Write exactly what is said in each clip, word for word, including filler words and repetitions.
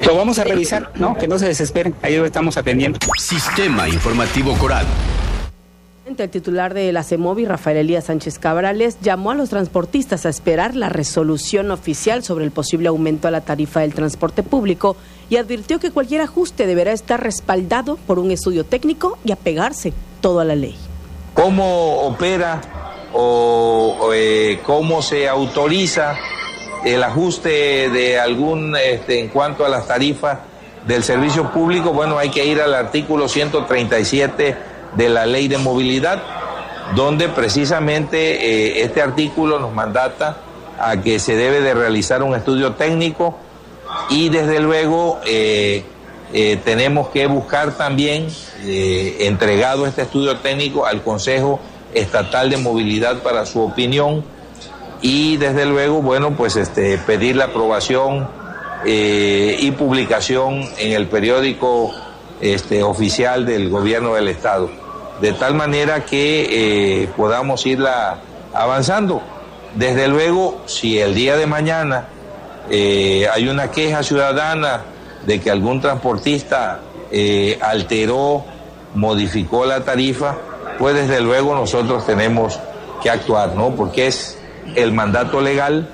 Lo vamos a revisar, ¿no? Que no se desesperen, ahí lo estamos atendiendo. Sistema Informativo Coral. El titular de la CEMOVI, Rafael Elías Sánchez Cabrales, llamó a los transportistas a esperar la resolución oficial sobre el posible aumento a la tarifa del transporte público y advirtió que cualquier ajuste deberá estar respaldado por un estudio técnico y apegarse todo a la ley. ¿Cómo opera o, o eh, cómo se autoriza el ajuste de algún, este, en cuanto a las tarifas del servicio público? Bueno, hay que ir al artículo ciento treinta y siete de la Ley de Movilidad, donde precisamente eh, este artículo nos mandata a que se debe de realizar un estudio técnico y desde luego eh, eh, tenemos que buscar también, eh, entregado este estudio técnico, al Consejo Estatal de Movilidad para su opinión y desde luego, bueno, pues este, pedir la aprobación eh, y publicación en el periódico este, oficial del Gobierno del Estado, de tal manera que eh, podamos irla avanzando. Desde luego, si el día de mañana eh, hay una queja ciudadana de que algún transportista eh, alteró, modificó la tarifa, pues desde luego nosotros tenemos que actuar, ¿no? Porque es el mandato legal,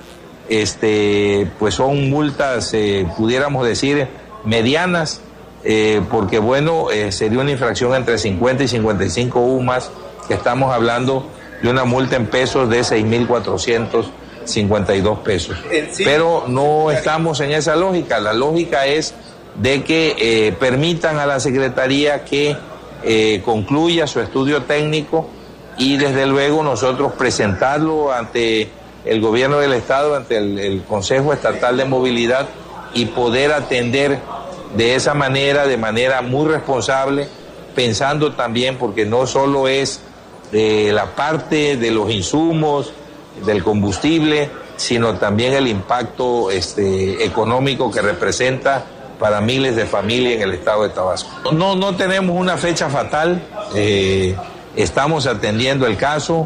este, pues son multas, eh, pudiéramos decir, medianas, Eh, porque bueno, eh, sería una infracción entre cincuenta y cincuenta y cinco U M A S, que estamos hablando de una multa en pesos de seis mil cuatrocientos cincuenta y dos pesos. Sí. Pero no estamos en esa lógica, la lógica es de que eh, permitan a la Secretaría que eh, concluya su estudio técnico y desde luego nosotros presentarlo ante el Gobierno del Estado, ante el, el Consejo Estatal de Movilidad y poder atender de esa manera, de manera muy responsable, pensando también, porque no solo es eh, la parte de los insumos, del combustible, sino también el impacto este, económico que representa para miles de familias en el estado de Tabasco. No, no tenemos una fecha fatal, eh, estamos atendiendo el caso,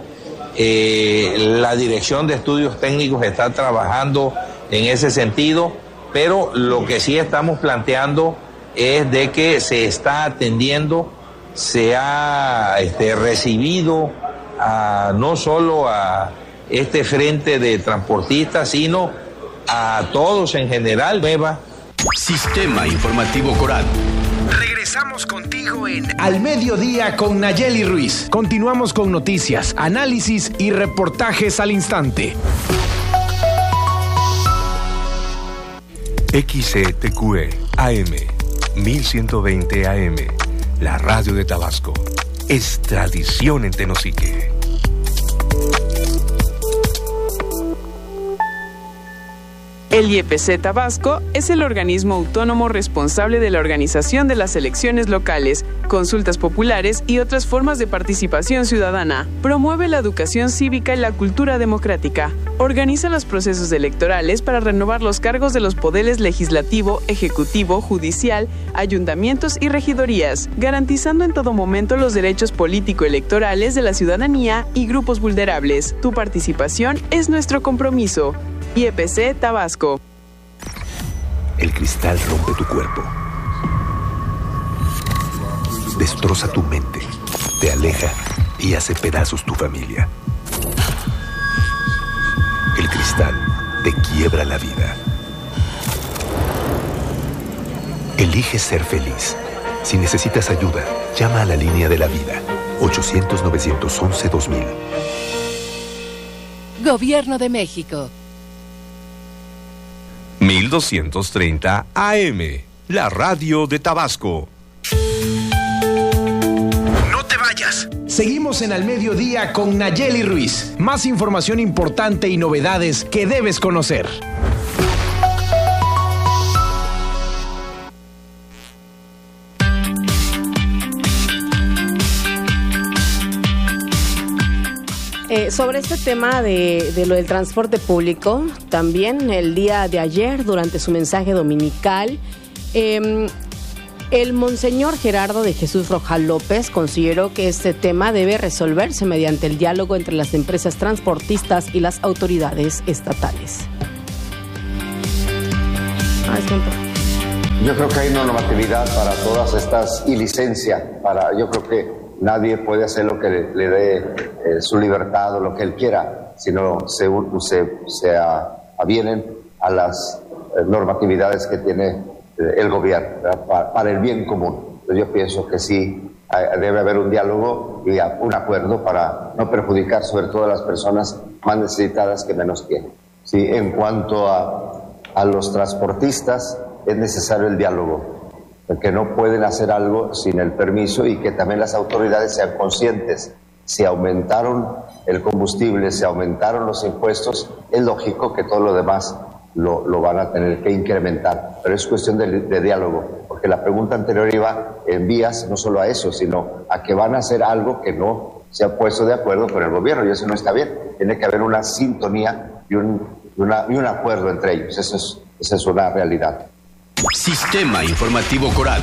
eh, la Dirección de Estudios Técnicos está trabajando en ese sentido, pero lo que sí estamos planteando es de que se está atendiendo, se ha este, recibido a, no solo a este frente de transportistas, sino a todos en general. Nueva. Sistema Informativo Coral. Regresamos contigo en Al Mediodía con Nayeli Ruiz. Continuamos con noticias, análisis y reportajes al instante. X E T Q E A M mil ciento veinte A M, la radio de Tabasco, es tradición en Tenosique. El I E P C Tabasco es el organismo autónomo responsable de la organización de las elecciones locales, consultas populares y otras formas de participación ciudadana. Promueve la educación cívica y la cultura democrática. Organiza los procesos electorales para renovar los cargos de los poderes legislativo, ejecutivo, judicial, ayuntamientos y regidorías, garantizando en todo momento los derechos político-electorales de la ciudadanía y grupos vulnerables. Tu participación es nuestro compromiso. I E P C Tabasco. El cristal rompe tu cuerpo, destroza tu mente, te aleja y hace pedazos tu familia. El cristal te quiebra la vida. Elige ser feliz. Si necesitas ayuda, llama a la línea de la vida, ochocientos, novecientos once, dos mil. Gobierno de México. mil doscientos treinta A M, la radio de Tabasco. No te vayas. Seguimos en Al Mediodía con Nayeli Ruiz. Más información importante y novedades que debes conocer. Eh, sobre este tema de, de lo del transporte público, también el día de ayer, durante su mensaje dominical, eh, el monseñor Gerardo de Jesús Rojas López consideró que este tema debe resolverse mediante el diálogo entre las empresas transportistas y las autoridades estatales. Ah, Yo creo que hay una normatividad para todas estas y licencia. Para, yo creo que nadie puede hacer lo que le, le dé eh, su libertad o lo que él quiera, sino se, se, se avienen a las eh, normatividades que tiene eh, el gobierno para, para el bien común. Yo pienso que sí debe haber un diálogo y un acuerdo para no perjudicar sobre todo a las personas más necesitadas que menos tienen. Sí, en cuanto a, a los transportistas, es necesario el diálogo, porque no pueden hacer algo sin el permiso y que también las autoridades sean conscientes. Si aumentaron el combustible, si aumentaron los impuestos, es lógico que todo lo demás lo, lo van a tener que incrementar, pero es cuestión de, de diálogo, porque la pregunta anterior iba en vías no solo a eso, sino a que van a hacer algo que no se ha puesto de acuerdo con el gobierno, y eso no está bien. Tiene que haber una sintonía y un, una, y un acuerdo entre ellos. Eso es, esa es una realidad. Sistema Informativo Coral.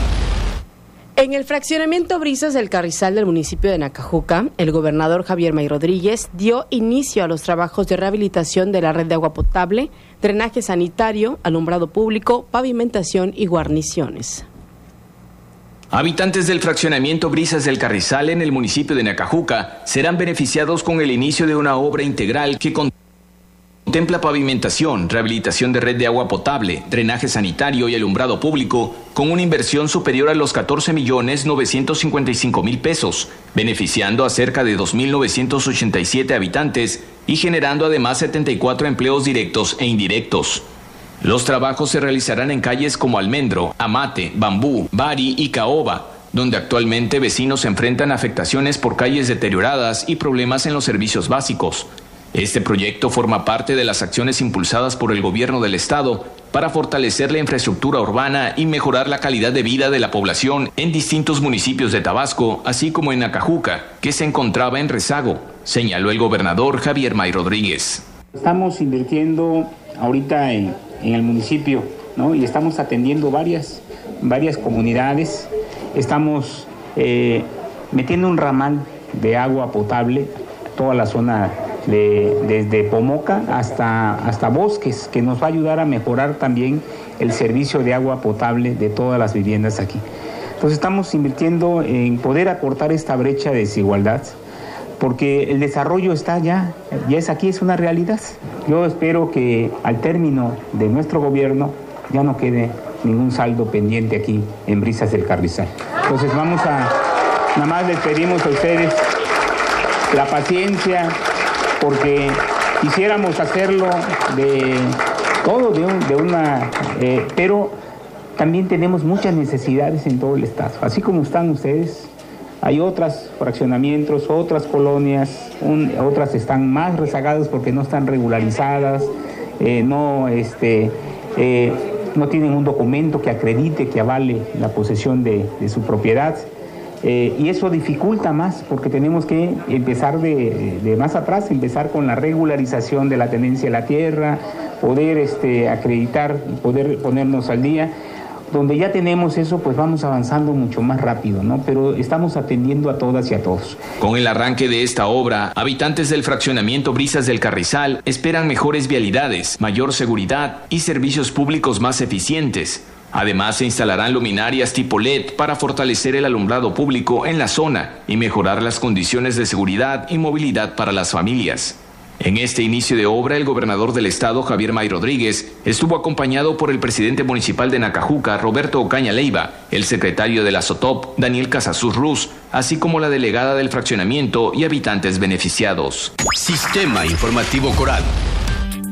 En el fraccionamiento Brisas del Carrizal del municipio de Nacajuca, el gobernador Javier May Rodríguez dio inicio a los trabajos de rehabilitación de la red de agua potable, drenaje sanitario, alumbrado público, pavimentación y guarniciones. Habitantes del fraccionamiento Brisas del Carrizal en el municipio de Nacajuca serán beneficiados con el inicio de una obra integral que contempla pavimentación, rehabilitación de red de agua potable, drenaje sanitario y alumbrado público, con una inversión superior a los catorce millones novecientos cincuenta y cinco mil pesos, beneficiando a cerca de dos mil novecientos ochenta y siete habitantes y generando además setenta y cuatro empleos directos e indirectos. Los trabajos se realizarán en calles como Almendro, Amate, Bambú, Bari y Caoba, donde actualmente vecinos enfrentan afectaciones por calles deterioradas y problemas en los servicios básicos. Este proyecto forma parte de las acciones impulsadas por el gobierno del estado para fortalecer la infraestructura urbana y mejorar la calidad de vida de la población en distintos municipios de Tabasco, así como en Nacajuca, que se encontraba en rezago, señaló el gobernador Javier May Rodríguez. Estamos invirtiendo ahorita en, en el municipio, ¿no? Y estamos atendiendo varias, varias comunidades. Estamos eh, metiendo un ramal de agua potable a toda la zona de, desde Pomoca hasta, hasta Bosques, que nos va a ayudar a mejorar también el servicio de agua potable de todas las viviendas aquí. Entonces estamos invirtiendo en poder acortar esta brecha de desigualdad, porque el desarrollo está ya, ya es aquí, es una realidad. Yo espero que al término de nuestro gobierno ya no quede ningún saldo pendiente aquí en Brisas del Carrizal. Entonces vamos a, nada más les pedimos a ustedes la paciencia, porque quisiéramos hacerlo de todo, de, un, de una, eh, pero también tenemos muchas necesidades en todo el estado. Así como están ustedes, hay otras fraccionamientos, otras colonias, un, otras están más rezagadas porque no están regularizadas, eh, no, este, eh, no tienen un documento que acredite, que avale la posesión de, de su propiedad. Eh, y eso dificulta más porque tenemos que empezar de, de más atrás, empezar con la regularización de la tenencia de la tierra, poder este, acreditar, poder ponernos al día. Donde ya tenemos eso, pues vamos avanzando mucho más rápido, ¿no? Pero estamos atendiendo a todas y a todos. Con el arranque de esta obra, habitantes del fraccionamiento Brisas del Carrizal esperan mejores vialidades, mayor seguridad y servicios públicos más eficientes. Además, se instalarán luminarias tipo L E D para fortalecer el alumbrado público en la zona y mejorar las condiciones de seguridad y movilidad para las familias. En este inicio de obra, el gobernador del estado, Javier May Rodríguez, estuvo acompañado por el presidente municipal de Nacajuca, Roberto Ocaña Leiva, el secretario de la SOTOP, Daniel Casasus Ruz, así como la delegada del fraccionamiento y habitantes beneficiados. Sistema Informativo Coral.